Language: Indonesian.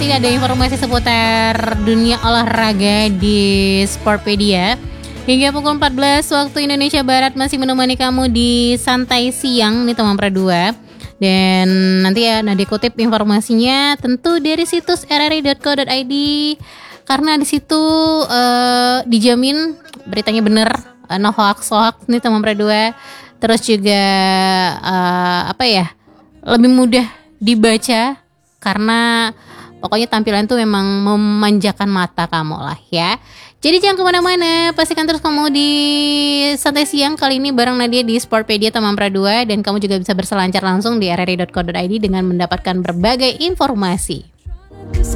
ini ada informasi seputar dunia olahraga di Sportpedia. Hingga pukul 14 waktu Indonesia Barat masih menemani kamu di Santai Siang nih teman Pra2. Dan nanti ya dikutip informasinya tentu dari situs rri.co.id karena di situ dijamin beritanya benar, no hoax nih teman Pra2. Terus juga lebih mudah dibaca karena pokoknya tampilan tuh memang memanjakan mata kamu lah ya. Jadi jangan kemana-mana, pastikan terus kamu di Santai Siang kali ini bareng Nadia di Sportpedia teman Pra2. Dan kamu juga bisa berselancar langsung di rri.co.id dengan mendapatkan berbagai informasi.